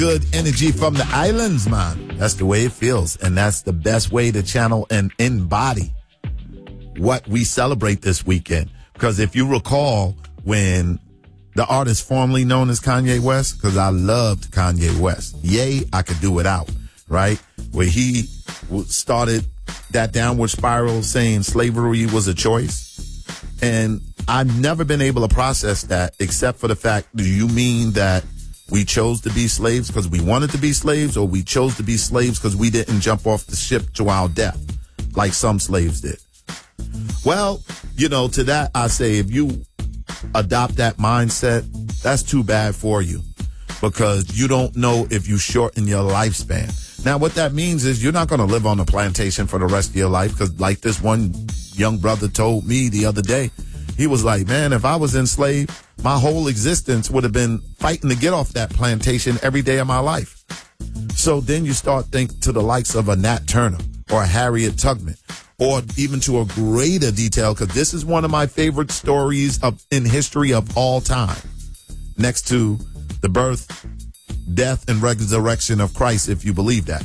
good energy from the islands, man. That's the way it feels. And that's the best way to channel and embody what we celebrate this weekend. Because if you recall, when the artist formerly known as Kanye West, because I loved Kanye West, Yay, I could do without, right? Where he started that downward spiral saying slavery was a choice. And I've never been able to process that, except for the fact, do you mean that we chose to be slaves because we wanted to be slaves, or we chose to be slaves because we didn't jump off the ship to our death like some slaves did? Well, to that I say, if you adopt that mindset, that's too bad for you, because you don't know if you shorten your lifespan. Now, what that means is you're not going to live on a plantation for the rest of your life, because like this one young brother told me the other day, he was like, man, if I was enslaved, my whole existence would have been fighting to get off that plantation every day of my life. So then you start thinking to the likes of a Nat Turner or a Harriet Tubman, or even to a greater detail, because this is one of my favorite stories in history of all time, next to the birth, death, and resurrection of Christ, if you believe that.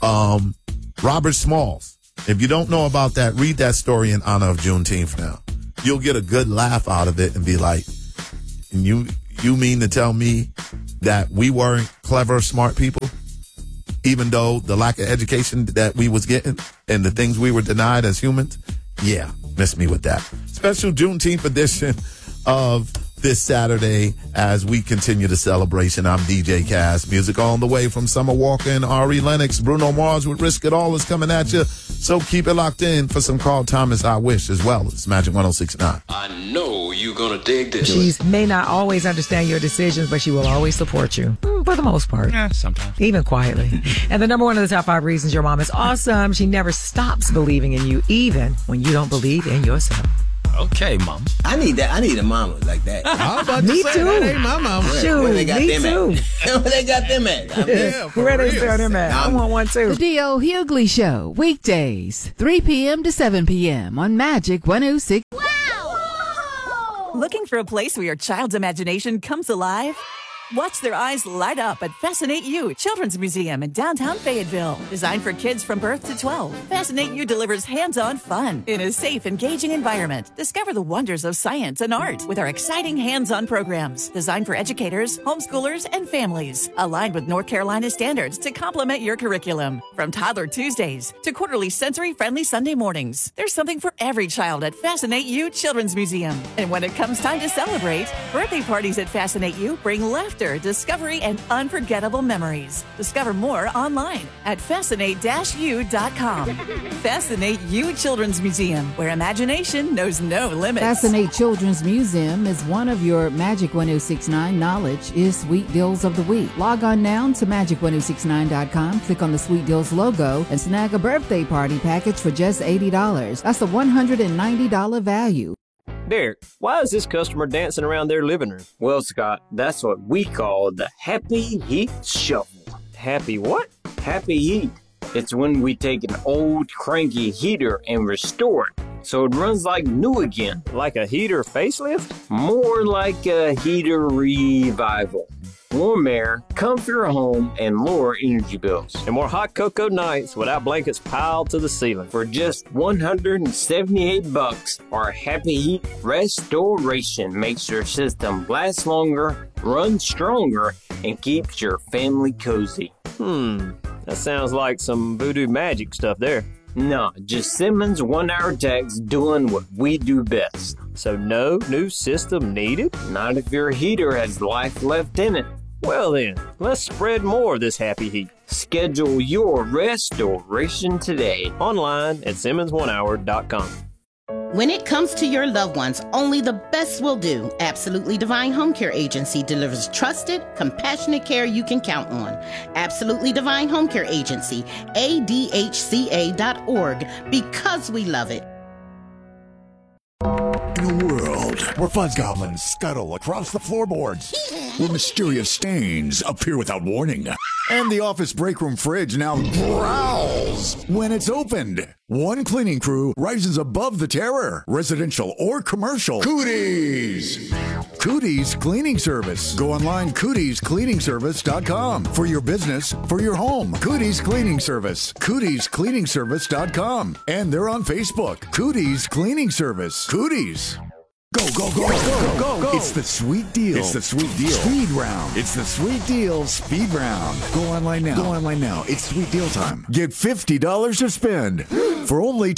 Robert Smalls. If you don't know about that, read that story in honor of Juneteenth now. You'll get a good laugh out of it and be like, you mean to tell me that we weren't clever, smart people? Even though the lack of education that we was getting and the things we were denied as humans? Yeah, miss me with that. Special Juneteenth edition of this Saturday as we continue the celebration. I'm DJ Cass. Music on the way from Summer Walker and Ari Lennox. Bruno Mars with Risk It All is coming at you. So keep it locked in for some Carl Thomas I Wish as well. It's Magic 106.9. I know you're going to dig this. She may not always understand your decisions, but she will always support you. For the most part. Yeah, sometimes. Even quietly. And the number one of the top 5 reasons your mom is awesome, she never stops believing in you, even when you don't believe in yourself. Okay, Mom. I need that. I need a mama like that. I was about to Me say, too. that ain't my mama. Shoot, Where they got me them too. at? Where they got them at? I mean, Yeah, for Where they real. sell them at? I want one too. The D.O. Hughley Show, weekdays, 3 p.m. to 7 p.m. on Magic 106. Looking for a place where your child's imagination comes alive? Watch their eyes light up at Fascinate You Children's Museum in downtown Fayetteville. Designed for kids from birth to 12, Fascinate You delivers hands-on fun in a safe, engaging environment. Discover the wonders of science and art with our exciting hands-on programs designed for educators, homeschoolers, and families. Aligned with North Carolina standards to complement your curriculum. From Toddler Tuesdays to quarterly sensory-friendly Sunday mornings, there's something for every child at Fascinate You Children's Museum. And when it comes time to celebrate, birthday parties at Fascinate You bring laughter, discovery, and unforgettable memories. Discover more online at fascinate-u.com. Fascinate You Children's Museum, where imagination knows no limits. Fascinate Children's Museum is one of your Magic 106.9 knowledge is Sweet Deals of the Week. Log on now to magic1069.com, click on the Sweet Deals logo, and snag a birthday party package for just $80. That's a $190 value. Derek, why is this customer dancing around their living room? Well, Scott, that's what we call the Happy Heat Shuffle. Happy what? Happy Heat. It's when we take an old cranky heater and restore it so it runs like new again. Like a heater facelift? More like a heater revival. Warm air, comfier home, and lower energy bills. And more hot cocoa nights without blankets piled to the ceiling. For just $178, our Happy Heat Restoration makes your system last longer, run stronger, and keeps your family cozy. That sounds like some voodoo magic stuff there. No, just Simmons 1-hour techs doing what we do best. So no new system needed? Not if your heater has life left in it. Well then, let's spread more of this happy heat. Schedule your restoration today. Online at Simmons1hour.com. When it comes to your loved ones, only the best will do. Absolutely Divine Home Care Agency delivers trusted, compassionate care you can count on. Absolutely Divine Home Care Agency, ADHCA.org, because we love it. In a world where fuzz goblins scuttle across the floorboards, where mysterious stains appear without warning, and the office break room fridge now growls when it's opened, one cleaning crew rises above the terror, residential or commercial. Cooties! Cooties Cleaning Service. Go online, cootiescleaningservice.com. For your business, for your home. Cooties Cleaning Service. Cootiescleaningservice.com. And they're on Facebook. Cooties Cleaning Service. Cooties. Go, go, go, go, go, go. It's the sweet deal. It's the sweet deal. Speed round. It's the sweet deal speed round. Go online now. Go online now. It's sweet deal time. Get $50 to spend for only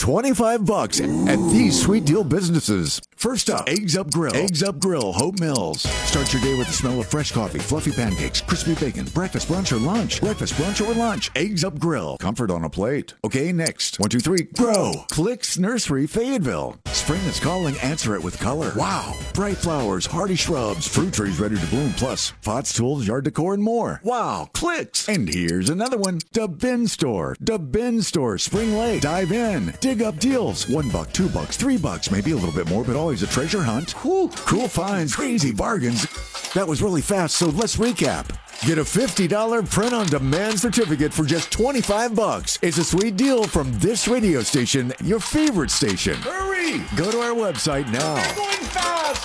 $25 at these sweet deal businesses. First up, Eggs Up Grill. Eggs Up Grill, Hope Mills. Start your day with the smell of fresh coffee, fluffy pancakes, crispy bacon, breakfast, brunch, or lunch. Breakfast, brunch, or lunch. Eggs Up Grill. Comfort on a plate. Okay, next. 1, 2, 3, grow. Clicks Nursery, Fayetteville. Spring is calling. Answer it with color. Wow. Bright flowers, hardy shrubs, fruit trees ready to bloom, plus pots, tools, yard decor, and more. Wow. Clicks. And here's another one. The Bin Store. The Bin Store, Spring Lake. Dive in. Dig up deals. $1, $2, $3, maybe a little bit more, but always a treasure hunt. Whew. Cool finds, crazy bargains. That was really fast, so let's recap. Get a $50 print-on-demand certificate for just $25. It's a sweet deal from this radio station, your favorite station. Hurry! Go to our website now. We're going fast!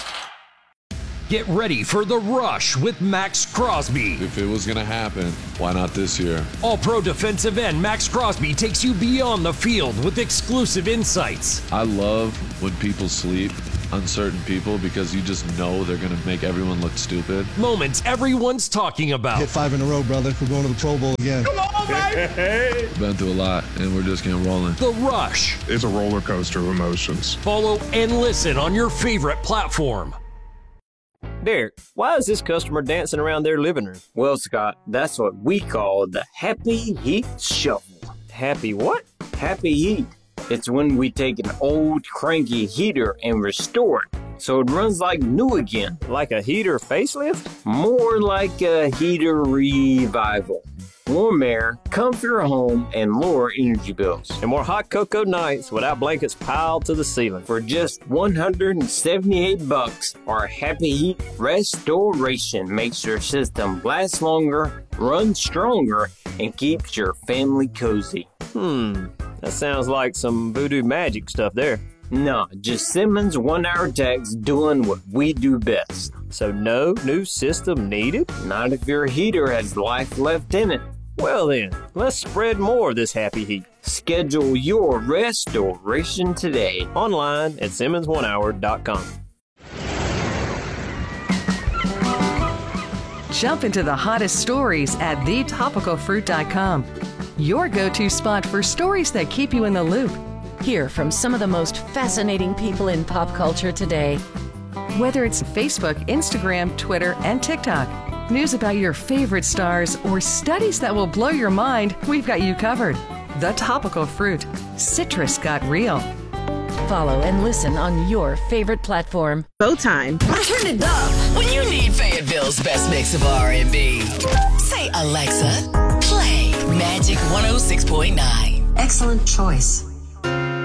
Get ready for The Rush with Max Crosby. If it was going to happen, why not this year? All-pro defensive end Max Crosby takes you beyond the field with exclusive insights. I love when people sleep, uncertain people, because you just know they're going to make everyone look stupid. Moments everyone's talking about. Hit 5 in a row, brother. We're going to the Pro Bowl again. Come on, baby! Been through a lot, and we're just getting rolling. The Rush. It's a roller coaster of emotions. Follow and listen on your favorite platform. Derek, why is this customer dancing around their living room? Well, Scott, that's what we call the Happy Heat Shuffle. Happy what? Happy Heat. It's when we take an old cranky heater and restore it so it runs like new again. Like a heater facelift? More like a heater revival. Warm air, comfier home, and lower energy bills. And more hot cocoa nights without blankets piled to the ceiling. For just $178, our Happy Heat Restoration makes your system last longer, run stronger, and keeps your family cozy. That sounds like some voodoo magic stuff there. No, just Simmons 1-hour techs doing what we do best. So no new system needed? Not if your heater has life left in it. Well then, let's spread more of this happy heat. Schedule your restoration today. Online at SimmonsOneHour.com. Jump into the hottest stories at thetopicalfruit.com. Your go-to spot for stories that keep you in the loop. Hear from some of the most fascinating people in pop culture today. Whether it's Facebook, Instagram, Twitter, and TikTok, news about your favorite stars, or studies that will blow your mind, we've got you covered. The Topical Fruit. Citrus got real. Follow and listen on your favorite platform. Showtime. Turn it up when you need Fayetteville's best mix of R&B. Say, Alexa, play Magic 106.9. Excellent choice.